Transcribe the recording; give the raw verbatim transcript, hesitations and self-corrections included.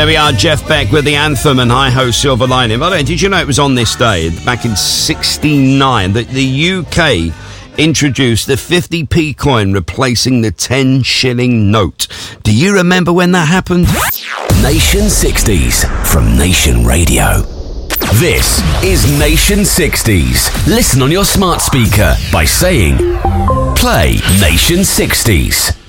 There we are, Jeff Beck with the anthem and Hi-Ho Silver Lining. By the way, did you know it was on this day, back in sixty-nine, that the U K introduced the fifty p coin replacing the ten shilling note? Do you remember when that happened? Nation sixties from Nation Radio. This is Nation sixties. Listen on your smart speaker by saying, play Nation sixties.